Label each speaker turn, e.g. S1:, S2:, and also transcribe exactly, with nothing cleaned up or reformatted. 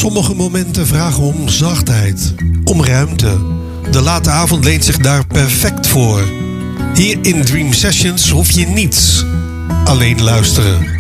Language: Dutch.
S1: Sommige momenten vragen om zachtheid, om ruimte. De late avond leent zich daar perfect voor. Hier in Dream Sessions hoef je niets, alleen luisteren.